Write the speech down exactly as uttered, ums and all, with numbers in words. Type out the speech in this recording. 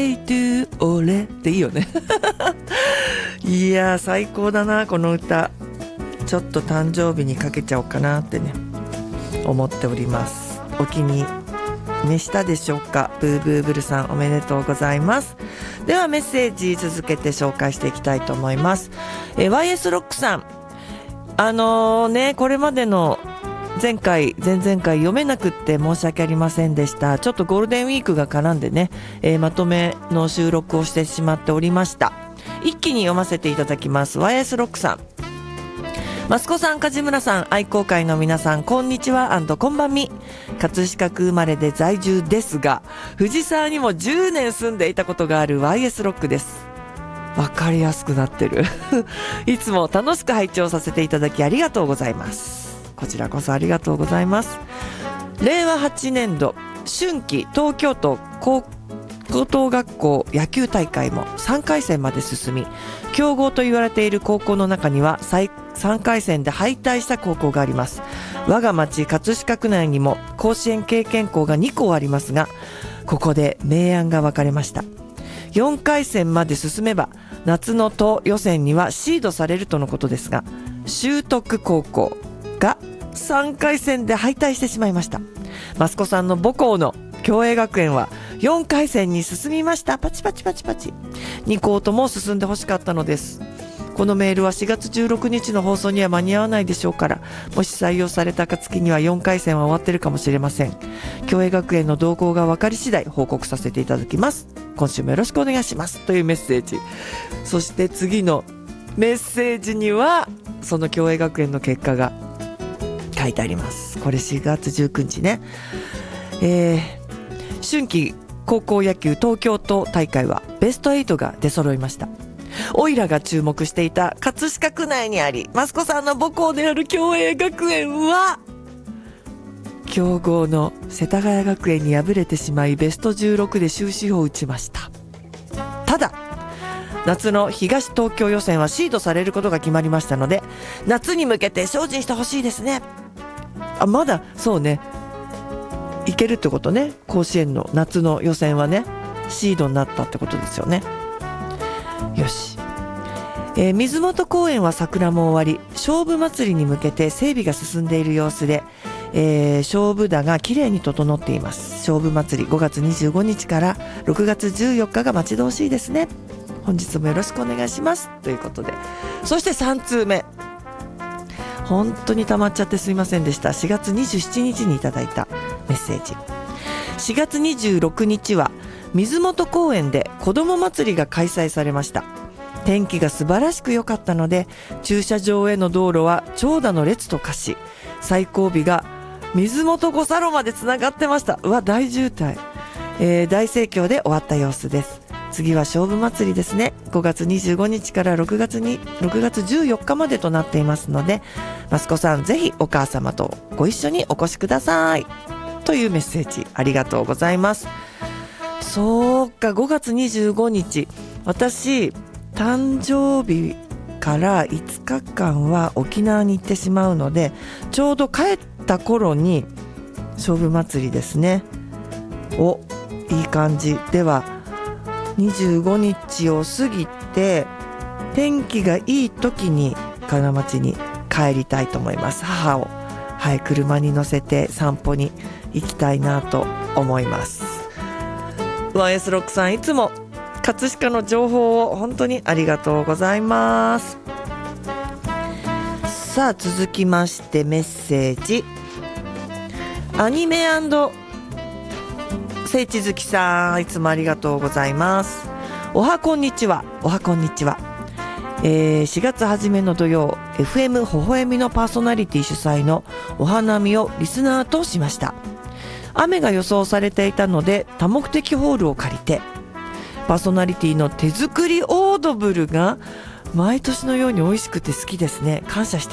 birthday to 俺っていいよねいやー最高だなこの歌。ちょっと誕生日にかけちゃおうかなってね思っております。お気に召したでしょうか。ブーブーブルさんおめでとうございます。ではメッセージ続けて紹介していきたいと思います。えー、ワイエス ロックさん、あのー、ねこれまでの前回前々回読めなくって申し訳ありませんでした。ちょっとゴールデンウィークが絡んでね、えー、まとめの収録をしてしまっておりました。一気に読ませていただきます。 ワイエス ロックさん、マスコさん、梶村さん、愛好会の皆さん、こんにちは&こんばんみ。葛飾区生まれで在住ですが、藤沢にもじゅうねん住んでいたことがある ワイエス ロックです。わかりやすくなってるいつも楽しく拝聴させていただきありがとうございます。こちらこそありがとうございます。れいわはちねんど春季東京都高高等学校野球大会もさんかい戦まで進み、強豪と言われている高校の中にはさんかい戦で敗退した高校があります。我が町葛飾区内にも甲子園経験校がにこありますが、ここで明暗が分かれました。よんかい戦まで進めば夏の都予選にはシードされるとのことですが、修徳高校がさんかい戦で敗退してしまいました。マスコさんの母校の共栄学園はよんかい戦に進みました。パチパチパチパチ。に校とも進んでほしかったのです。このメールはしがつじゅうろくにちの放送には間に合わないでしょうから、もし採用された暁にはよんかい戦は終わってるかもしれません。共栄学園の動向が分かり次第報告させていただきます。今週もよろしくお願いしますというメッセージ。そして次のメッセージにはその共栄学園の結果が書いてあります。これしがつじゅうくにちね、えー春季高校野球東京都大会はベストはちが出揃いました。オイラが注目していた葛飾区内にあり、マスコさんの母校である共栄学園は強豪の世田谷学園に敗れてしまい、ベストじゅうろくで終止符を打ちました。ただ夏の東東京予選はシードされることが決まりましたので、夏に向けて精進してほしいですね。あ、まだそうね、いけるってことね。甲子園の夏の予選はねシードになったってことですよね。よし、えー、水元公園は桜も終わり、勝負祭りに向けて整備が進んでいる様子で、えー、勝負田がきれいに整っています。勝負祭りごがつにじゅうごにちからろくがつじゅうよっかが待ち遠しいですね。本日もよろしくお願いしますということで、そしてさん通目、本当に溜まっちゃってすいませんでした。しがつにじゅうしちにちにいただいたメッセージ。しがつにじゅうろくにちは水元公園で子ども祭りが開催されました。天気が素晴らしく良かったので、駐車場への道路は長蛇の列と化し、最後尾が水元五差路までつながってました。うわ、大渋滞、えー、大盛況で終わった様子です。次は勝負祭りですね。ごがつにじゅうごにちからろくがつにろくがつじゅうよっかまでとなっていますので、マスコさんぜひお母様とご一緒にお越しくださいというメッセージ、ありがとうございます。そうか、ごがつにじゅうごにち、私誕生日からいつかかんは沖縄に行ってしまうので、ちょうど帰った頃に勝負祭りですね。お、いい感じではにじゅうごにちを過ぎて天気がいい時に金町に帰りたいと思います。母を、はい、車に乗せて散歩に行きたいなと思います。 ワイエス ロックさん、いつも葛飾の情報を本当にありがとうございます。さあ続きましてメッセージ、アニメ&聖地好きさん、いつもありがとうございます。おはこんにちは。おはこんにちは、えー、しがつ初めの土曜 エフエム ほほえみのパーソナリティ主催のお花見をリスナーとしました。雨が予想されていたので多目的ホールを借りて、パーソナリティの手作りオードブルが毎年のように美味しくて好きですね。感謝して